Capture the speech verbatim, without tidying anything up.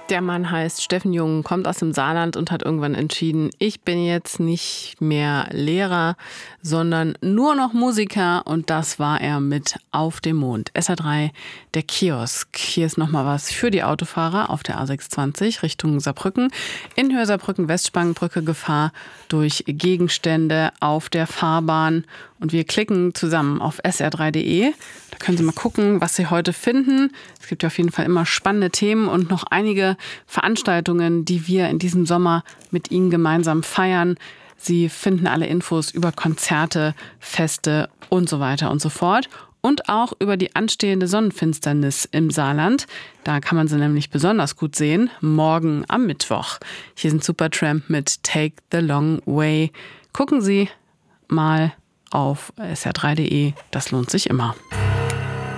Der Mann heißt Steffen Jung, kommt aus dem Saarland und hat irgendwann entschieden, ich bin jetzt nicht mehr Lehrer, sondern nur noch Musiker, und das war er mit Auf dem Mond. S R drei, der Kiosk. Hier ist nochmal was für die Autofahrer auf der A sechshundertzwanzig Richtung Saarbrücken. In Höhe-Saarbrücken-Westspangenbrücke Gefahr durch Gegenstände auf der Fahrbahn. Und wir klicken zusammen auf S R drei Punkt de. Da können Sie mal gucken, was Sie heute finden. Es gibt ja auf jeden Fall immer spannende Themen und noch einige Veranstaltungen, die wir in diesem Sommer mit Ihnen gemeinsam feiern. Sie finden alle Infos über Konzerte, Feste und so weiter und so fort. Und auch über die anstehende Sonnenfinsternis im Saarland. Da kann man sie nämlich besonders gut sehen. Morgen am Mittwoch. Hier sind Supertramp mit Take the Long Way. Gucken Sie mal auf S R drei Punkt de. Das lohnt sich immer.